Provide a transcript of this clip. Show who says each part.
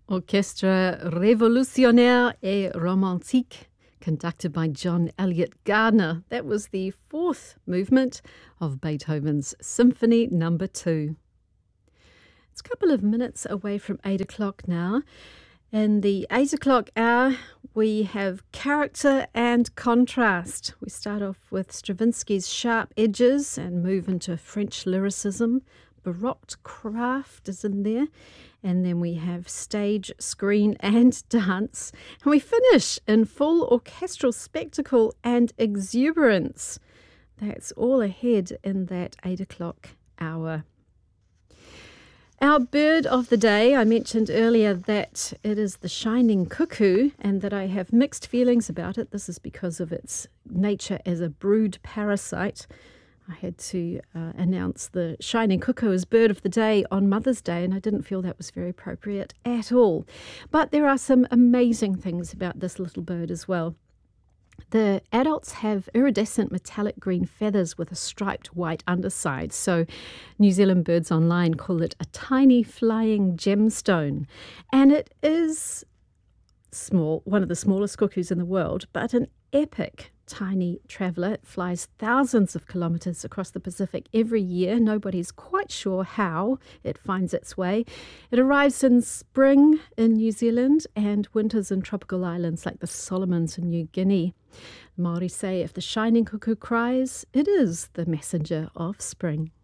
Speaker 1: Orchestre Révolutionnaire et Romantique, conducted by John Eliot Gardiner. That was the fourth movement of Beethoven's Symphony No. 2. It's a couple of minutes away from 8 o'clock now. In the 8 o'clock hour, we have character and contrast. We start off with Stravinsky's sharp edges and move into French lyricism. Baroque craft is in there. And then we have stage, screen, and dance. And we finish in full orchestral spectacle and exuberance. That's all ahead in that 8 o'clock hour. Our bird of the day, I mentioned earlier that it is the shining cuckoo and that I have mixed feelings about it. This is because of its nature as a brood parasite. I had to announce the shining cuckoo as bird of the day on Mother's Day, and I didn't feel that was very appropriate at all. But there are some amazing things about this little bird as well. The adults have iridescent metallic green feathers with a striped white underside. So New Zealand Birds Online call it a tiny flying gemstone. And it is small, one of the smallest cuckoos in the world, but an epic tiny traveller. It flies thousands of kilometres across the Pacific every year. Nobody's quite sure how it finds its way. It arrives in spring in New Zealand and winters in tropical islands like the Solomons in New Guinea. The Māori say if the shining cuckoo cries, it is the messenger of spring.